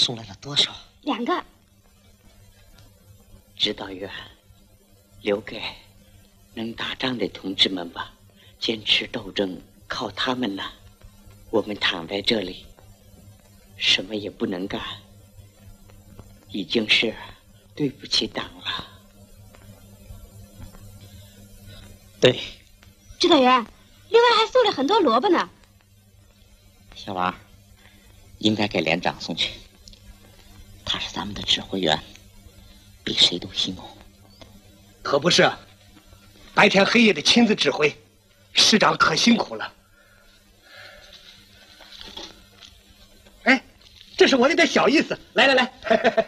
送来了多少 ？2个。 指导员，留给能打仗的同志们吧，坚持斗争靠他们了。我们躺在这里，什么也不能干，已经是对不起党了。 对。 指导员，另外还送了很多萝卜呢。 小王，应该给连长送去。他是咱们的指挥员，比谁都辛苦。 可不是，白天黑夜的亲自指挥，师长可辛苦了。哎，这是我的点小意思，来来来。